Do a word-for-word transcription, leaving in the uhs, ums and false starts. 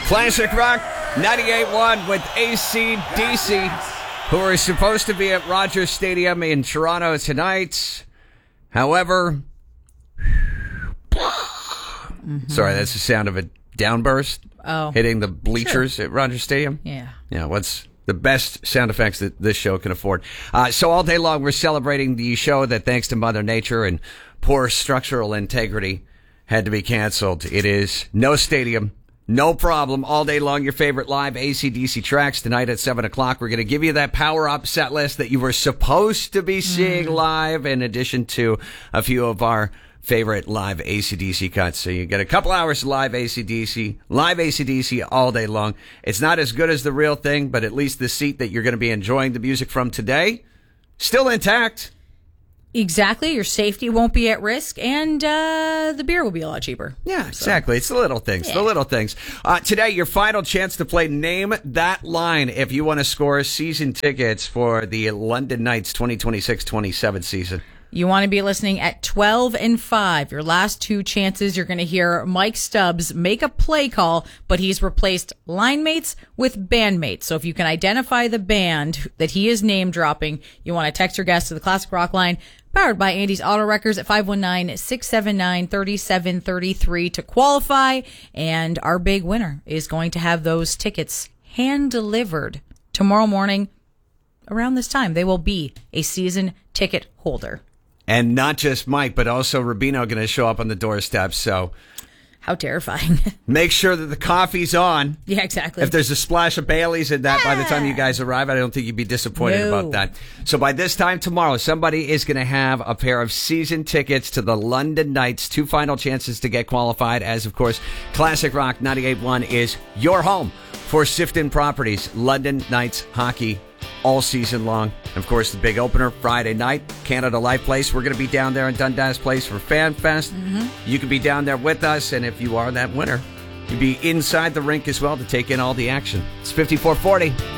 Classic Rock ninety-eight point one with A C D C, who are supposed to be at Rogers Stadium in Toronto tonight. However, mm-hmm. sorry, that's the sound of a downburst oh. hitting the bleachers sure. at Rogers Stadium. Yeah. Yeah, what's the best sound effects that this show can afford? Uh, so all day long, we're celebrating the show that, thanks to Mother Nature and poor structural integrity, had to be canceled. It is No Stadium, No Problem. All day long, your favorite live A C D C tracks. Tonight at seven o'clock, we're going to give you that power-up set list that you were supposed to be seeing mm. live, in addition to a few of our favorite live A C D C cuts. So you get a couple hours of live A C D C, live A C D C all day long. It's not as good as the real thing, but at least the seat that you're going to be enjoying the music from today, still intact. Exactly. Your safety won't be at risk, and uh, the beer will be a lot cheaper. Yeah, so. exactly. It's the little things, yeah. the little things. Uh, today, your final chance to play Name That Line if you want to score season tickets for the London Knights twenty twenty-six twenty-seven season. You want to be listening at twelve and five. Your last two chances, you're going to hear Mike Stubbs make a play call, but he's replaced line mates with bandmates. So if you can identify the band that he is name dropping, you want to text your guest to the Classic Rock line, powered by Andy's Auto Records, at five one nine, six seven nine, three seven three three to qualify. And our big winner is going to have those tickets hand delivered tomorrow morning around this time. They will be a season ticket holder. And not just Mike, but also Rubino going to show up on the doorstep. So how terrifying. Make sure that the coffee's on. Yeah, exactly. If there's a splash of Bailey's in that, ah. by the time you guys arrive, I don't think you'd be disappointed no. about that. So by this time tomorrow, somebody is going to have a pair of season tickets to the London Knights. Two final chances to get qualified, as, of course, Classic Rock ninety-eight point one is your home for Sifton Properties, London Knights hockey all season long. And of course, the big opener Friday night, Canada Life Place. We're going to be down there in Dundas Place for Fan Fest. Mm-hmm. You can be down there with us, and if you are that winner, you'll be inside the rink as well to take in all the action. It's fifty-four forty.